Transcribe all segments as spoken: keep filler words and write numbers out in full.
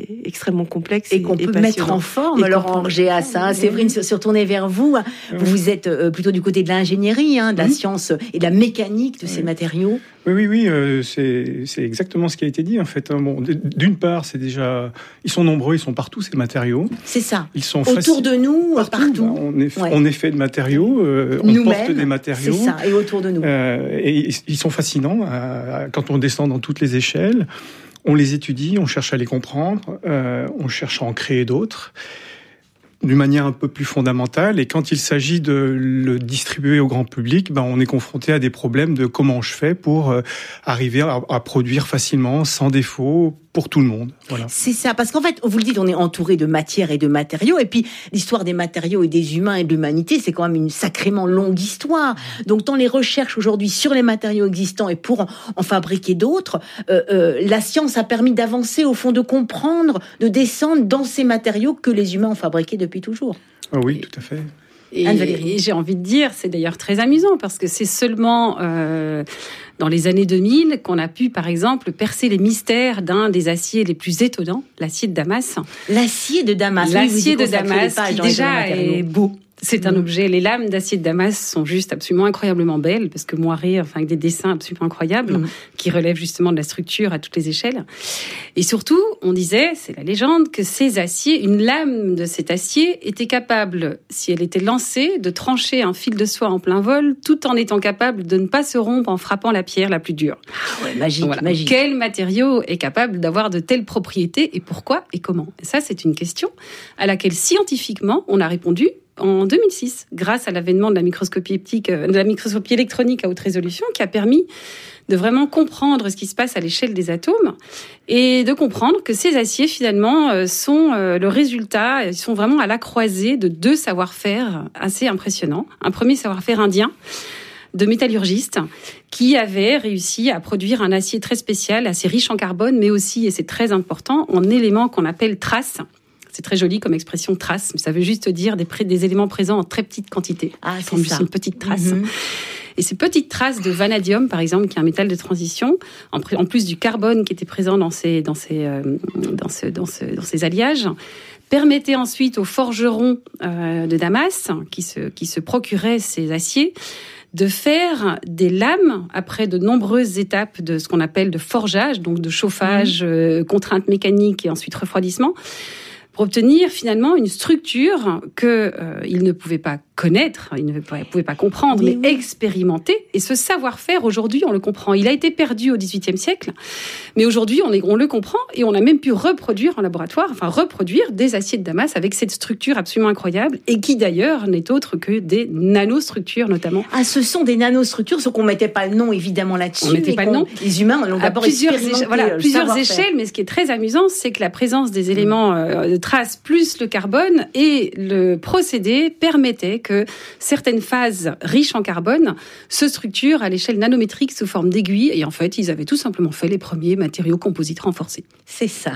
est extrêmement complexe. Et, et qu'on et peut passionnant. mettre en forme, Laurent Orgeas. Hein. Séverine, se, se retourner vers vous. Oui. Vous êtes euh, plutôt du côté de l'ingénierie, hein, de la oui. science et de la mécanique de oui. ces matériaux. Oui, oui, oui. Euh, c'est, c'est exactement ce qui a été dit, en fait. Bon, d'une part, c'est déjà... Ils sont nombreux, ils sont partout, ces matériaux. C'est ça. Ils sont autour faciles. de nous, partout. partout. Bah, on, est, ouais. on est fait de matériaux, euh, on porte des matériaux. C'est ça, et autour de nous. Euh, et ils sont fascinants euh, quand on descend dans toutes les échelles. On les étudie, on cherche à les comprendre, euh, on cherche à en créer d'autres d'une manière un peu plus fondamentale. Et quand il s'agit de le distribuer au grand public, ben on est confronté à des problèmes de comment je fais pour euh, arriver à, à produire facilement, sans défaut, pour tout le monde. Voilà. C'est ça, parce qu'en fait, vous le dites, on est entouré de matière et de matériaux, et puis l'histoire des matériaux et des humains et de l'humanité, c'est quand même une sacrément longue histoire. Donc, dans les recherches aujourd'hui sur les matériaux existants et pour en, en fabriquer d'autres, euh, euh, la science a permis d'avancer, au fond, de comprendre, de descendre dans ces matériaux que les humains ont fabriqués depuis toujours. Ah oui, tout à fait. Et, et j'ai envie de dire, c'est d'ailleurs très amusant parce que c'est seulement euh, dans les années deux mille qu'on a pu, par exemple, percer les mystères d'un des aciers les plus étonnants, l'acier de Damas. L'acier de Damas. L'acier oui, de Damas, qui déjà est beau. C'est un mmh. objet. Les lames d'acier de Damas sont juste absolument incroyablement belles, parce que moirées, enfin, avec des dessins absolument incroyables, mmh. qui relèvent justement de la structure à toutes les échelles. Et surtout, on disait, c'est la légende, que ces aciers, une lame de cet acier était capable, si elle était lancée, de trancher un fil de soie en plein vol, tout en étant capable de ne pas se rompre en frappant la pierre la plus dure. Ah ouais, magique, voilà. magique. Quel matériau est capable d'avoir de telles propriétés, et pourquoi et comment? Et ça, c'est une question à laquelle scientifiquement, on a répondu en deux mille six, grâce à l'avènement de la microscopie optique, de la microscopie électronique à haute résolution, qui a permis de vraiment comprendre ce qui se passe à l'échelle des atomes et de comprendre que ces aciers, finalement, sont le résultat, ils sont vraiment à la croisée de deux savoir-faire assez impressionnants. Un premier savoir-faire indien, de métallurgistes, qui avaient réussi à produire un acier très spécial, assez riche en carbone, mais aussi, et c'est très important, en éléments qu'on appelle traces. C'est très joli comme expression trace, mais ça veut juste dire des, pré- des éléments présents en très petite quantité. Ah, c'est comme ça. Juste une petite trace. Mm-hmm. Et ces petites traces de vanadium, par exemple, qui est un métal de transition, en, pr- en plus du carbone qui était présent dans ces, dans ces, euh, dans ce, dans ce, dans ces alliages, permettaient ensuite aux forgerons euh, de Damas, qui se, qui se procuraient ces aciers, de faire des lames après de nombreuses étapes de ce qu'on appelle de forgeage, donc de chauffage, mmh. euh, contraintes mécaniques et ensuite refroidissement, pour obtenir finalement une structure que euh, il ne pouvait pas connaître, il ne pouvait pas comprendre, oui, mais oui. expérimenter. Et ce savoir-faire, aujourd'hui, on le comprend. Il a été perdu au dix-huitième siècle, mais aujourd'hui, on, est, on le comprend et on a même pu reproduire en laboratoire, enfin reproduire des aciers de Damas avec cette structure absolument incroyable et qui d'ailleurs n'est autre que des nanostructures notamment. Ah, ce sont des nanostructures, ce qu'on mettait pas le nom évidemment là-dessus. On mettait pas le nom. Les humains l'ont d'abord plusieurs expérimenté. Éche- voilà, plusieurs échelles, mais ce qui est très amusant, c'est que la présence des éléments euh, de traces plus le carbone et le procédé permettait que certaines phases riches en carbone se structurent à l'échelle nanométrique sous forme d'aiguilles. Et en fait, ils avaient tout simplement fait les premiers matériaux composites renforcés. C'est ça.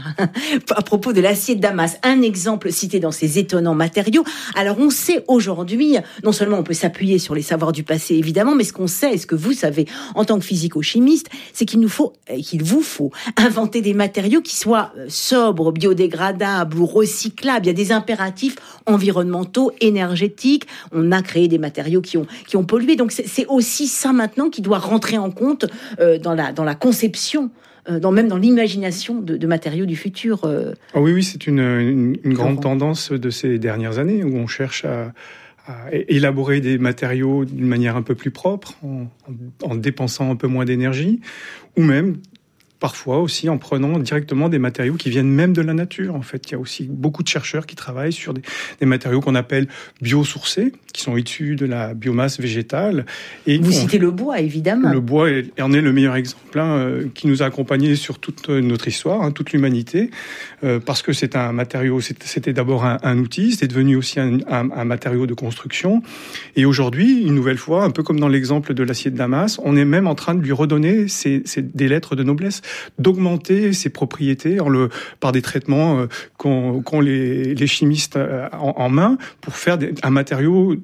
À propos de l'acier de Damas, un exemple cité dans ces étonnants matériaux. Alors, on sait aujourd'hui, non seulement on peut s'appuyer sur les savoirs du passé, évidemment, mais ce qu'on sait et ce que vous savez en tant que physico-chimiste, c'est qu'il nous faut, qu'il vous faut inventer des matériaux qui soient sobres, biodégradables ou recyclables. Il y a des impératifs environnementaux, énergétiques. On a créé des matériaux qui ont qui ont pollué. Donc c'est, c'est aussi ça maintenant qui doit rentrer en compte euh, dans la dans la conception, euh, dans même dans l'imagination de, de matériaux du futur. Euh. Ah oui oui, c'est une une, une grande tendance de ces dernières années où on cherche à à élaborer des matériaux d'une manière un peu plus propre, en, en dépensant un peu moins d'énergie, ou même parfois aussi en prenant directement des matériaux qui viennent même de la nature. En fait, il y a aussi beaucoup de chercheurs qui travaillent sur des, des matériaux qu'on appelle biosourcés, qui sont issus de la biomasse végétale. Et vous on, citez le bois, évidemment. Le bois est, en est le meilleur exemple, hein, euh, qui nous a accompagnés sur toute notre histoire, hein, toute l'humanité, euh, parce que c'est un matériau. C'était, c'était d'abord un, un outil, c'était devenu aussi un, un, un matériau de construction. Et aujourd'hui, une nouvelle fois, un peu comme dans l'exemple de l'acier de Damas, on est même en train de lui redonner ses, ses, des lettres de noblesse, d'augmenter ses propriétés en le, par des traitements euh, qu'ont, qu'ont les, les chimistes en, en main pour faire des, un matériau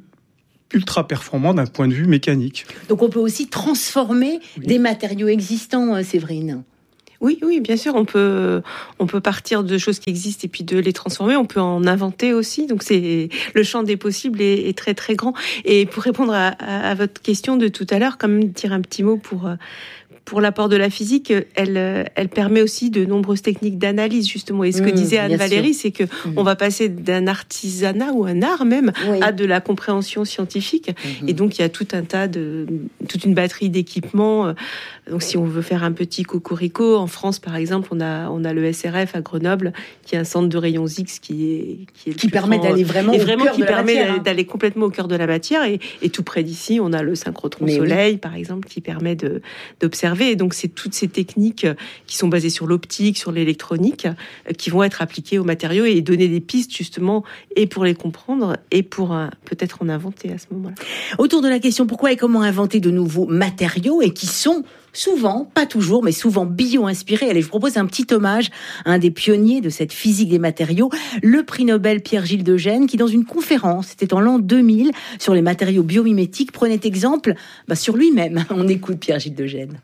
ultra performant d'un point de vue mécanique. Donc on peut aussi transformer oui. des matériaux existants, Séverine. Oui, oui, bien sûr, on peut, on peut partir de choses qui existent et puis de les transformer. On peut en inventer aussi. Donc, c'est le champ des possibles est, est très, très grand. Et pour répondre à, à, à votre question de tout à l'heure, quand même dire un petit mot pour pour l'apport de la physique, elle, elle permet aussi de nombreuses techniques d'analyse, justement. Et ce que mmh, disait Anne-Valérie, c'est que mmh. on va passer d'un artisanat ou un art même oui. à de la compréhension scientifique. Mmh. Et donc, il y a tout un tas de, toute une batterie d'équipements. Donc, si on veut faire un petit cocorico, en France, par exemple, on a, on a le S R F à Grenoble, qui est un centre de rayons X qui est, qui est qui permet d'aller vraiment, et vraiment au cœur qui de la permet matière, hein. d'aller complètement au cœur de la matière. Et, et tout près d'ici, on a le synchrotron Mais soleil, oui. par exemple, qui permet de, d'observer. Et donc, c'est toutes ces techniques qui sont basées sur l'optique, sur l'électronique, qui vont être appliquées aux matériaux et donner des pistes, justement, et pour les comprendre, et pour euh, peut-être en inventer à ce moment-là. Autour de la question pourquoi et comment inventer de nouveaux matériaux et qui sont souvent, pas toujours, mais souvent bio-inspirés. Allez, je vous propose un petit hommage à un des pionniers de cette physique des matériaux, le prix Nobel Pierre-Gilles de Gennes, qui dans une conférence, c'était en l'an deux mille, sur les matériaux biomimétiques, prenait exemple bah, sur lui-même. On écoute Pierre-Gilles de Gennes.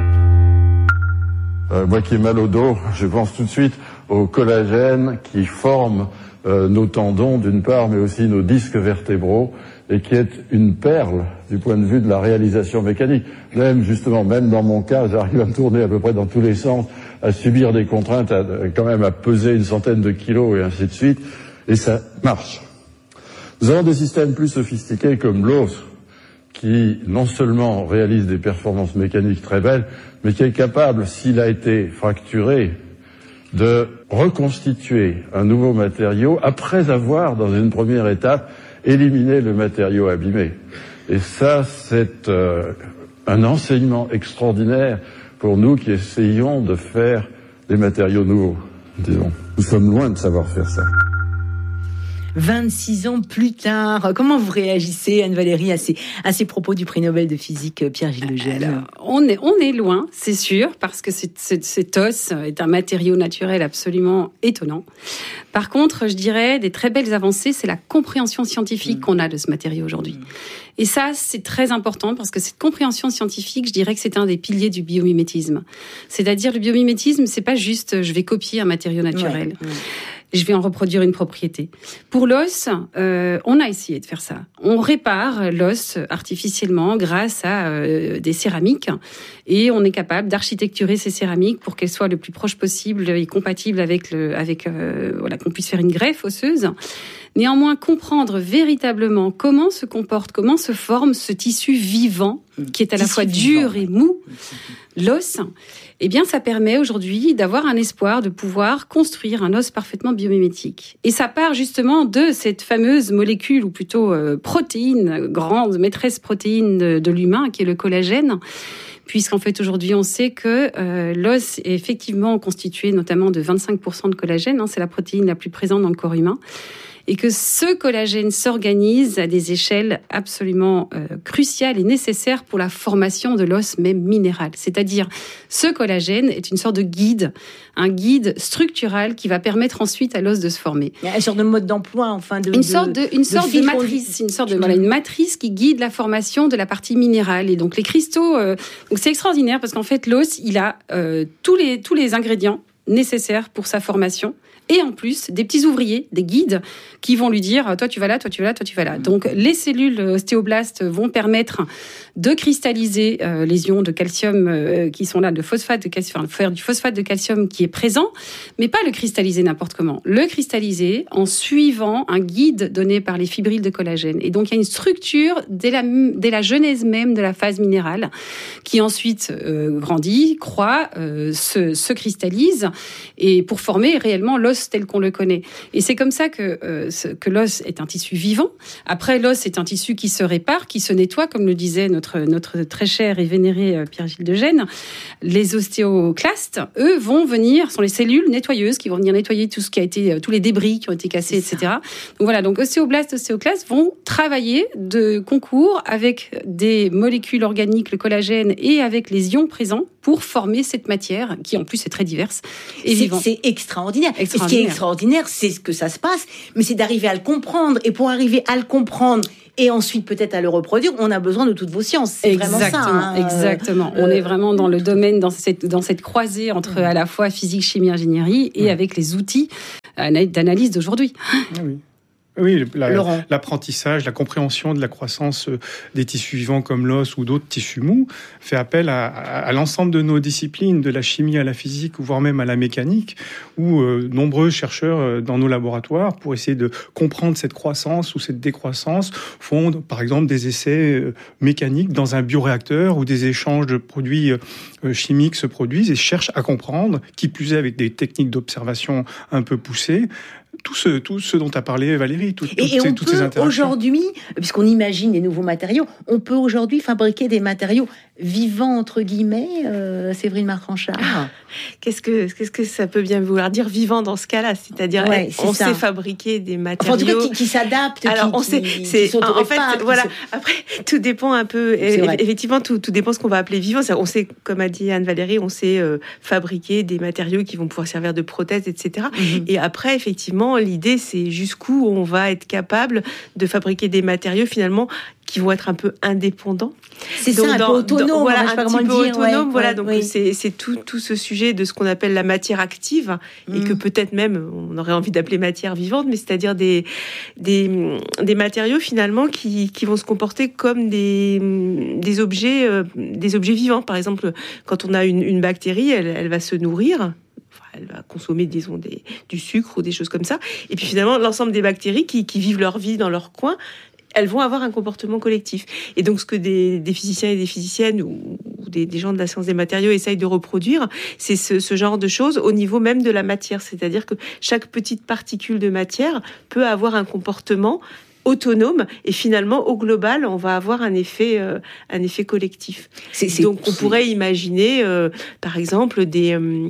Euh, moi qui ai mal au dos, je pense tout de suite au collagène qui forme euh, nos tendons d'une part, mais aussi nos disques vertébraux, et qui est une perle du point de vue de la réalisation mécanique. Même justement, même dans mon cas, j'arrive à me tourner à peu près dans tous les sens, à subir des contraintes, à, quand même à peser une centaine de kilos et ainsi de suite, et ça marche. Nous avons des systèmes plus sophistiqués comme l'os, qui non seulement réalise des performances mécaniques très belles, mais qui est capable, s'il a été fracturé, de reconstituer un nouveau matériau après avoir, dans une première étape, éliminé le matériau abîmé. Et ça, c'est euh, un enseignement extraordinaire pour nous qui essayons de faire des matériaux nouveaux, disons. Nous sommes loin de savoir faire ça. vingt-six ans plus tard, comment vous réagissez, Anne-Valérie, à ces, à ces propos du prix Nobel de physique Pierre-Gilles de Gennes? Alors, on est, on est loin, c'est sûr, parce que cet, cet, cet os est un matériau naturel absolument étonnant. Par contre, je dirais, des très belles avancées, c'est la compréhension scientifique mmh. qu'on a de ce matériau aujourd'hui. Mmh. Et ça, c'est très important, parce que cette compréhension scientifique, je dirais que c'est un des piliers du biomimétisme. C'est-à-dire, le biomimétisme, c'est pas juste, je vais copier un matériau naturel. Ouais. Ouais. Je vais en reproduire une propriété. Pour l'os, euh, on a essayé de faire ça. On répare l'os artificiellement grâce à euh, des céramiques et on est capable d'architecturer ces céramiques pour qu'elles soient le plus proches possible et compatibles avec le, avec euh, voilà, qu'on puisse faire une greffe osseuse. Néanmoins, comprendre véritablement comment se comporte, comment se forme ce tissu vivant qui est à la fois dur et mou, l'os, eh bien, ça permet aujourd'hui d'avoir un espoir de pouvoir construire un os parfaitement biomimétique. Et ça part justement de cette fameuse molécule, ou plutôt euh, protéine, grande maîtresse protéine de, de l'humain, qui est le collagène. Puisqu'en fait, aujourd'hui, on sait que euh, l'os est effectivement constitué notamment de vingt-cinq pour cent de collagène. Hein, c'est la protéine la plus présente dans le corps humain. Et que ce collagène s'organise à des échelles absolument euh, cruciales et nécessaires pour la formation de l'os même minéral. C'est-à-dire, ce collagène est une sorte de guide, un guide structural qui va permettre ensuite à l'os de se former. Une sorte de mode d'emploi, enfin de... Une de, sorte de, une sorte de, de matrice, une sorte de, voilà, une matrice qui guide la formation de la partie minérale. Et donc, les cristaux, euh, donc c'est extraordinaire parce qu'en fait, l'os, il a euh, tous les, tous les ingrédients nécessaires pour sa formation. Et en plus, des petits ouvriers, des guides, qui vont lui dire « toi tu vas là, toi tu vas là, toi tu vas là ». Donc les cellules ostéoblastes vont permettre de cristalliser euh, les ions de calcium euh, qui sont là, de phosphate de calcium, enfin, faire du phosphate de calcium qui est présent, mais pas le cristalliser n'importe comment. Le cristalliser en suivant un guide donné par les fibrilles de collagène. Et donc il y a une structure dès la, dès la genèse même de la phase minérale qui ensuite euh, grandit, croît, euh, se, se cristallise et pour former réellement l'os tel qu'on le connaît. Et c'est comme ça que, euh, que l'os est un tissu vivant. Après, l'os est un tissu qui se répare, qui se nettoie, comme le disait notre, notre très cher et vénéré Pierre-Gilles de Gennes. Les ostéoclastes, eux, vont venir, sont les cellules nettoyeuses qui vont venir nettoyer tout ce qui a été, tous les débris qui ont été cassés, et cetera. Donc voilà, donc ostéoblastes, ostéoclastes vont travailler de concours avec des molécules organiques, le collagène, et avec les ions présents pour former cette matière qui en plus est très diverse et c'est, vivante. C'est extraordinaire. extraordinaire. Et ce qui est extraordinaire, c'est ce que ça se passe, mais c'est d'arriver à le comprendre. Et pour arriver à le comprendre et ensuite peut-être à le reproduire, on a besoin de toutes vos sciences. C'est exactement, vraiment ça. Hein. Exactement. Euh, on est vraiment dans le domaine, dans cette, dans cette croisée entre à la fois physique, chimie, ingénierie et ouais. avec les outils d'analyse d'aujourd'hui. Ah oui. Oui, la, Laurent. l'apprentissage, la compréhension de la croissance des tissus vivants comme l'os ou d'autres tissus mous fait appel à, à, à l'ensemble de nos disciplines, de la chimie à la physique, voire même à la mécanique, où euh, nombreux chercheurs euh, dans nos laboratoires, pour essayer de comprendre cette croissance ou cette décroissance, font par exemple des essais euh, mécaniques dans un bioréacteur où des échanges de produits euh, chimiques se produisent et cherchent à comprendre, qui plus est avec des techniques d'observation un peu poussées, tout ce, tout ce dont a parlé Valérie, tout, Et, toutes et ces, on toutes ces peut interactions. aujourd'hui, puisqu'on imagine des nouveaux matériaux, on peut aujourd'hui fabriquer des matériaux vivants, entre guillemets, euh, Séverine Martranchard. Ah, qu'est-ce que, qu'est-ce que ça peut bien vouloir dire vivant dans ce cas-là? C'est-à-dire, Ouais, c'est on ça. sait fabriquer des Enfin, en tout matériaux. cas, qui, qui s'adaptent, Alors, qui, on sait, qui, c'est, qui en fait, voilà. se... Après, tout dépend un peu. C'est vrai. Effectivement, tout, tout dépend de ce qu'on va appeler vivant. On sait, comme a dit Anne-Valérie, on sait euh, fabriquer des matériaux qui vont pouvoir servir de prothèses, et cetera. Mm-hmm. Et après, effectivement, l'idée, c'est jusqu'où on va être capable de fabriquer des matériaux finalement qui vont être un peu indépendants. C'est Donc, ça, un dans, peu autonome, dans, voilà, je sais pas un comment petit le peu dire. autonome, ouais, voilà. ouais, donc oui. c'est, c'est tout, tout ce sujet de ce qu'on appelle la matière active et Mm. que peut-être même on aurait envie d'appeler matière vivante, mais c'est-à-dire des des, des matériaux finalement qui, qui vont se comporter comme des des objets euh, des objets vivants. Par exemple, quand on a une, une bactérie, elle, elle va se nourrir. Elle va consommer, disons, des, du sucre ou des choses comme ça. Et puis finalement, l'ensemble des bactéries qui, qui vivent leur vie dans leur coin, elles vont avoir un comportement collectif. Et donc, ce que des, des physiciens et des physiciennes ou, ou des, des gens de la science des matériaux essayent de reproduire, c'est ce, ce genre de choses au niveau même de la matière. C'est-à-dire que chaque petite particule de matière peut avoir un comportement autonome et finalement au global on va avoir un effet euh, un effet collectif. C'est, c'est, donc on c'est... pourrait imaginer euh, par exemple des euh,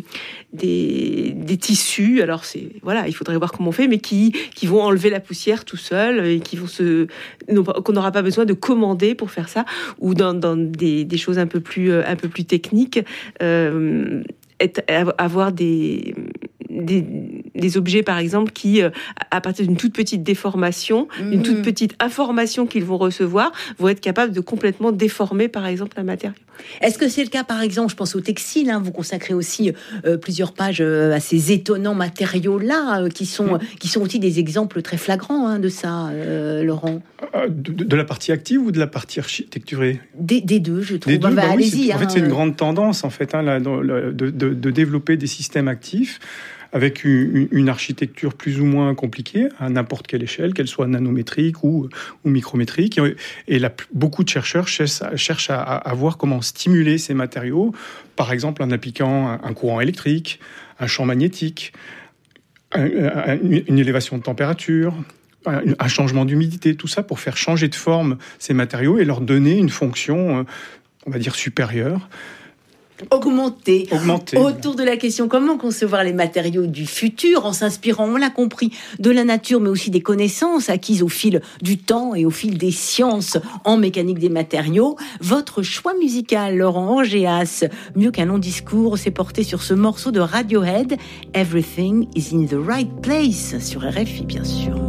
des des tissus, alors c'est voilà, il faudrait voir comment on fait, mais qui qui vont enlever la poussière tout seuls et qui vont se non, qu'on n'aura pas besoin de commander pour faire ça, ou dans dans des des choses un peu plus un peu plus techniques, euh, être, avoir des Des, des objets, par exemple, qui, à partir d'une toute petite déformation, mmh. une toute petite information qu'ils vont recevoir, vont être capables de complètement déformer, par exemple, un matériau. Est-ce que c'est le cas, par exemple, je pense au textile, hein, vous consacrez aussi euh, plusieurs pages euh, à ces étonnants matériaux-là, euh, qui, sont, mmh. qui sont aussi des exemples très flagrants hein, de ça, euh, Laurent. De, de, de la partie active ou de la partie architecturée ? Des, des deux, je trouve. Des deux, bah, bah allez-y. Oui, en hein, fait, c'est une euh... grande tendance, en fait, hein, là, dans, de, de, de développer des systèmes actifs avec une, une architecture plus ou moins compliquée, à n'importe quelle échelle, qu'elle soit nanométrique ou, ou micrométrique. Et là, beaucoup de chercheurs cherchent, cherchent à, à voir comment stimuler ces matériaux, par exemple en appliquant un, un courant électrique, un champ magnétique, un, un, une élévation de température, un, un changement d'humidité, tout ça pour faire changer de forme ces matériaux et leur donner une fonction, on va dire, supérieure. Augmenter. Augmenter. Autour de la question comment concevoir les matériaux du futur en s'inspirant, on l'a compris, de la nature, mais aussi des connaissances acquises au fil du temps et au fil des sciences en mécanique des matériaux. Votre choix musical, Laurent Orgeas, mieux qu'un long discours, s'est porté sur ce morceau de Radiohead, Everything is in the right place, sur R F I, bien sûr.